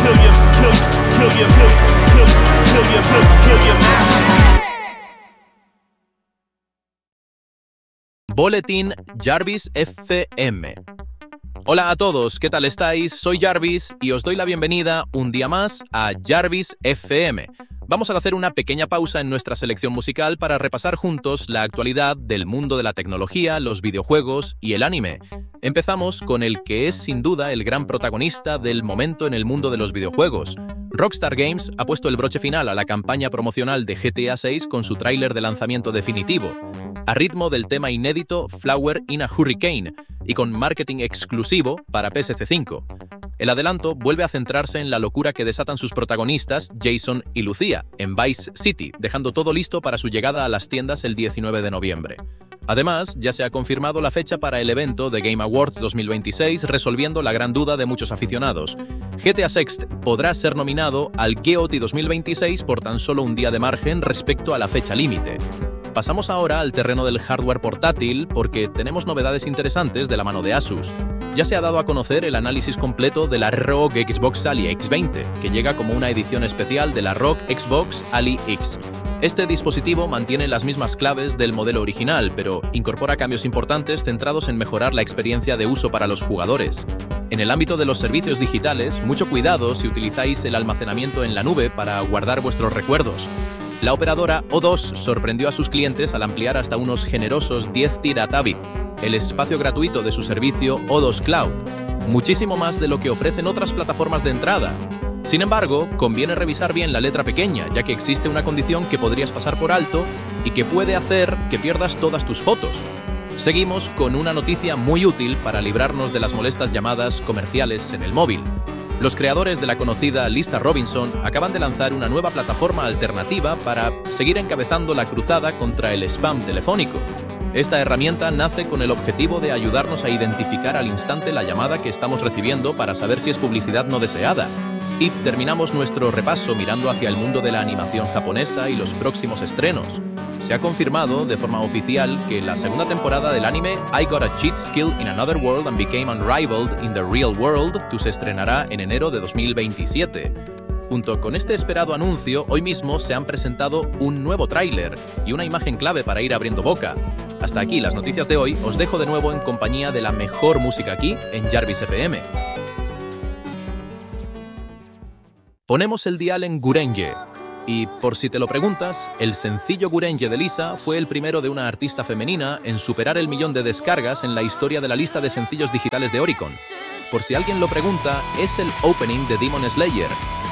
Boletín Jarvis FM. Hola a todos, ¿qué tal estáis? Soy Jarvis y os doy la bienvenida un día más a Jarvis FM. Vamos a hacer una pequeña pausa en nuestra selección musical para repasar juntos la actualidad del mundo de la tecnología, los videojuegos y el anime. Empezamos con el que es sin duda el gran protagonista del momento en el mundo de los videojuegos. Rockstar Games ha puesto el broche final a la campaña promocional de GTA 6 con su tráiler de lanzamiento definitivo, a ritmo del tema inédito Flower in a Hurricane y con marketing exclusivo para PS5. El adelanto vuelve a centrarse en la locura que desatan sus protagonistas, Jason y Lucía, en Vice City, dejando todo listo para su llegada a las tiendas el 19 de noviembre. Además, ya se ha confirmado la fecha para el evento de Game Awards 2026, resolviendo la gran duda de muchos aficionados. GTA 6 podrá ser nominado al GOTY 2026 por tan solo un día de margen respecto a la fecha límite. Pasamos ahora al terreno del hardware portátil porque tenemos novedades interesantes de la mano de Asus. Ya se ha dado a conocer el análisis completo de la ROG Xbox Ally X20, que llega como una edición especial de la ROG Xbox Ally X. Este dispositivo mantiene las mismas claves del modelo original, pero incorpora cambios importantes centrados en mejorar la experiencia de uso para los jugadores. En el ámbito de los servicios digitales, mucho cuidado si utilizáis el almacenamiento en la nube para guardar vuestros recuerdos. La operadora O2 sorprendió a sus clientes al ampliar hasta unos generosos 10 terabits el espacio gratuito de su servicio O2 Cloud, muchísimo más de lo que ofrecen otras plataformas de entrada. Sin embargo, conviene revisar bien la letra pequeña, ya que existe una condición que podrías pasar por alto y que puede hacer que pierdas todas tus fotos. Seguimos con una noticia muy útil para librarnos de las molestas llamadas comerciales en el móvil. Los creadores de la conocida lista Robinson acaban de lanzar una nueva plataforma alternativa para seguir encabezando la cruzada contra el spam telefónico. Esta herramienta nace con el objetivo de ayudarnos a identificar al instante la llamada que estamos recibiendo para saber si es publicidad no deseada. Y terminamos nuestro repaso mirando hacia el mundo de la animación japonesa y los próximos estrenos. Se ha confirmado de forma oficial que la segunda temporada del anime I Got a Cheat Skill in Another World and Became Unrivaled in the Real World se estrenará en enero de 2027. Junto con este esperado anuncio, hoy mismo se han presentado un nuevo tráiler y una imagen clave para ir abriendo boca. Hasta aquí las noticias de hoy, os dejo de nuevo en compañía de la mejor música aquí en Jarvis FM. Ponemos el dial en Gurenge. Y, por si te lo preguntas, el sencillo Gurenge de Lisa fue el primero de una artista femenina en superar el 1.000.000 de descargas en la historia de la lista de sencillos digitales de Oricon. Por si alguien lo pregunta, es el opening de Demon Slayer,